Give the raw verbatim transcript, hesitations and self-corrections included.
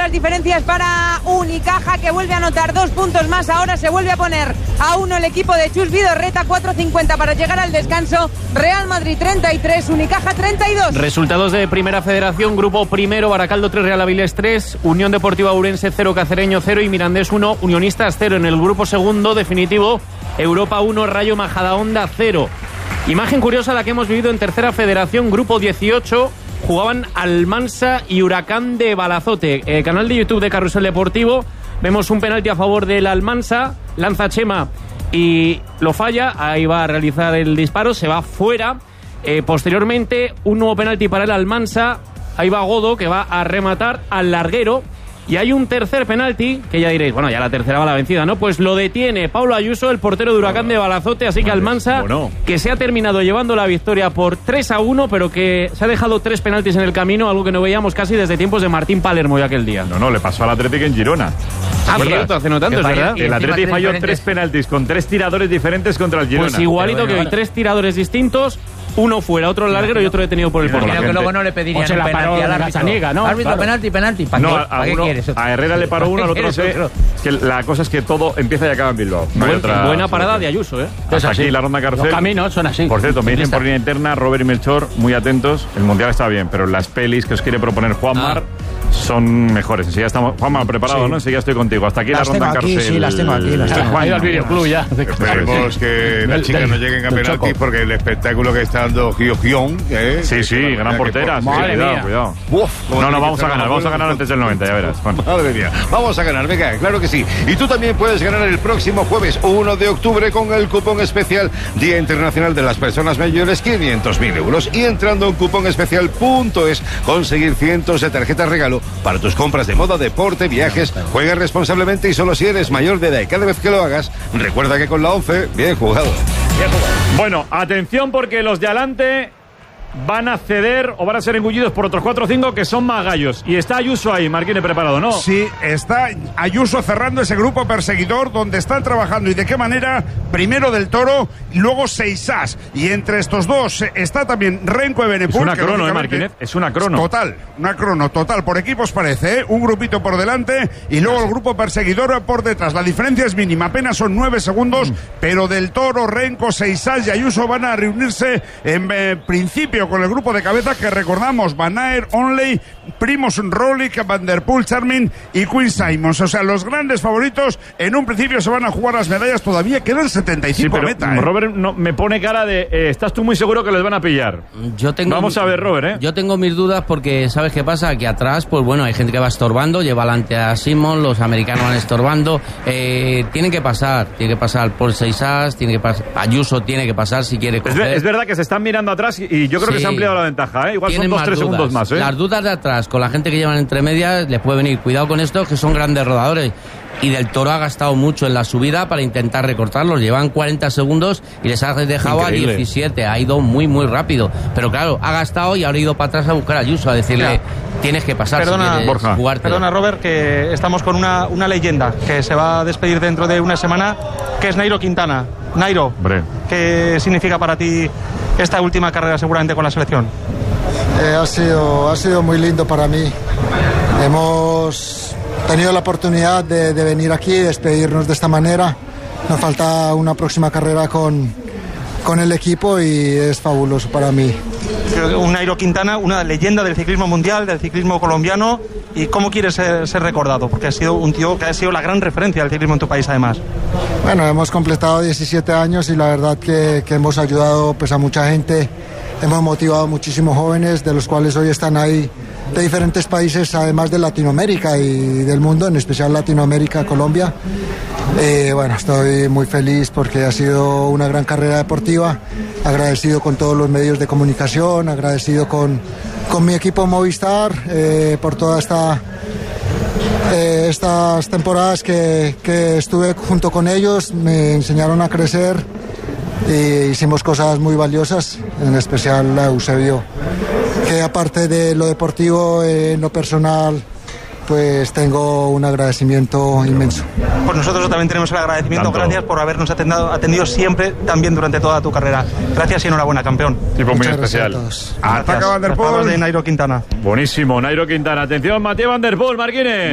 las diferencias para Unicaja, que vuelve a anotar dos puntos más. Ahora se vuelve a poner a uno el equipo de Chus Vidorreta. Cuatro cincuenta para llegar al descanso. Real Madrid treinta y tres, Unicaja treinta y dos. Resultados de Primera Federación. Grupo primero, Baracaldo tres, Real Avilés tres, Unión Deportiva Ourense cero, Cacereño cero y Mirandés uno, Unionistas cero. En el grupo segundo definitivo, Europa uno, Rayo Majadahonda cero. Imagen curiosa la que hemos vivido en Tercera Federación. Grupo dieciocho, jugaban Almansa y Huracán de Balazote. Eh, canal de YouTube de Carrusel Deportivo. Vemos un penalti a favor del Almansa. Lanza Chema y lo falla. Ahí va a realizar el disparo. Se va fuera. Eh, posteriormente, un nuevo penalti para el Almansa. Ahí va Godo, que va a rematar al larguero. Y hay un tercer penalti, que ya diréis, bueno, ya la tercera va la vencida, ¿no? Pues lo detiene Pablo Ayuso, el portero de Huracán de Balazote. Así que Almansa, bueno, que se ha terminado llevando la victoria por tres a uno, pero que se ha dejado tres penaltis en el camino, algo que no veíamos casi desde tiempos de Martín Palermo de aquel día. No, no, le pasó al Atlético en Girona. Ah, cierto, hace no tanto, es verdad. El Atlético falló diferentes... tres penaltis con tres tiradores diferentes contra el Girona. Pues igualito que hoy, tres tiradores distintos. Uno fuera, otro al larguero y otro detenido por el portero. Creo que luego no le pedirían un penalti al árbitro. Niega, ¿no? Árbitro, claro. penalti, penalti. ¿Para no, qué, ¿Para qué uno, quieres? A Herrera le paró uno, al otro no sé. Es que la cosa es que todo empieza y acaba en Bilbao. No Buen, otra, buena parada de Ayuso, ¿eh? Hasta aquí la ronda carcel. Los caminos son así. Por cierto, me dicen por línea interna, Robert y Melchor, muy atentos. El Mundial está bien, pero las pelis que os quiere proponer Juanmar ah. son mejores. Enseguida estamos, Juanmar, preparado, sí. ¿no? Enseguida estoy contigo. Hasta aquí las la ronda aquí, carcel. Sí, las tengo aquí. Las tengo. Ha ido al videoclub ya. Esperemos que las chicas no lleguen a penaltis porque el espectáculo que está dando Gio Gion, ¿eh? Sí, sí, gran portera. Sí, cuidado, cuidado. Uf, no, no, vamos a ganar, vamos a ganar antes del noventa, ya verás. Bueno. Madre mía, vamos a ganar, venga, claro que sí. Y tú también puedes ganar el próximo jueves uno de octubre con el cupón especial Día Internacional de las Personas Mayores, quinientos mil euros. Y entrando en cuponespecial punto es, conseguir cientos de tarjetas regalo para tus compras de moda, deporte, viajes. Juega responsablemente y solo si eres mayor de edad. Y cada vez que lo hagas, recuerda que con la ONCE, bien jugado. Bien jugado. Bueno, atención porque los de adelante van a ceder o van a ser engullidos por otros cuatro o cinco que son más gallos. Y está Ayuso ahí, Marquine preparado, ¿no? Sí, está Ayuso cerrando ese grupo perseguidor donde están trabajando y de qué manera. Primero Del Toro y luego Seisás. Y entre estos dos está también Renko Ebenepul. Es una crono, ¿eh, Marquínez? Es una crono. Total, una crono, total. Por equipos parece, ¿eh? Un grupito por delante y luego el grupo perseguidor por detrás. La diferencia es mínima, apenas son nueve segundos, mm. pero Del Toro, Renko, Seisás y Ayuso van a reunirse en eh, principio con el grupo de cabeza que recordamos, Van Aert, Onley, Primoz Roglic, Van der Poel, Charmin y Quinn Simmons. O sea, los grandes favoritos en un principio se van a jugar las medallas, todavía quedan setenta y cinco sí, pero metas. ¿eh? Robert no, me pone cara de, eh, ¿estás tú muy seguro que les van a pillar? Yo tengo Vamos a ver, Robert, ¿eh? Yo tengo mis dudas porque, ¿sabes qué pasa? Aquí atrás, pues bueno, hay gente que va estorbando, lleva adelante a Simmons, los americanos van estorbando, eh, tienen que pasar, tiene que pasar por Seisás, tiene que pasar, Ayuso tiene que pasar si quiere coger. Es, es verdad que se están mirando atrás y, y yo creo sí. que se ha ampliado la ventaja, ¿eh? Igual tienen son dos, tres segundos más, ¿eh? Las dudas de atrás, con la gente que llevan entre medias, les puede venir. Cuidado con esto, que son grandes rodadores. Y Del Toro ha gastado mucho en la subida para intentar recortarlos. Llevan cuarenta segundos y les ha dejado Increíble. a diecisiete. Ha ido muy, muy rápido. Pero claro, ha gastado y ahora ha ido para atrás a buscar a Ayuso, a decirle, ya. tienes que pasar. Perdona, si Borja. Perdona, Robert, que estamos con una, una leyenda que se va a despedir dentro de una semana, que es Nairo Quintana. Nairo, Hombre. ¿qué significa para ti esta última carrera seguramente con la selección? Eh, ha sido, ha sido muy lindo para mí. Hemos tenido la oportunidad de, de venir aquí, despedirnos de esta manera. Nos falta una próxima carrera con, con el equipo y es fabuloso para mí. Un Nairo Quintana, una leyenda del ciclismo mundial, del ciclismo colombiano. ¿Y cómo quieres ser, ser recordado? Porque ha sido un tío que ha sido la gran referencia del ciclismo en tu país, además. Bueno, hemos completado diecisiete años y la verdad que, que hemos ayudado pues, a mucha gente. Hemos motivado a muchísimos jóvenes, de los cuales hoy están ahí de diferentes países, además de Latinoamérica y del mundo, en especial Latinoamérica, Colombia. Eh, bueno, estoy muy feliz porque ha sido una gran carrera deportiva, agradecido con todos los medios de comunicación, agradecido con, con mi equipo Movistar eh, por toda esta... Eh, estas temporadas que, que estuve junto con ellos, me enseñaron a crecer y hicimos cosas muy valiosas, en especial a Eusebio, que aparte de lo deportivo, en lo personal, pues tengo un agradecimiento inmenso. Pues nosotros también tenemos el agradecimiento. Tanto. Gracias por habernos atendido, atendido siempre, también durante toda tu carrera. Gracias y enhorabuena, campeón. Tipo muy especial. Ataca Van der Poel de Nairo Quintana. Buenísimo, Nairo Quintana. Atención, Mathieu Van der Poel, Marquine.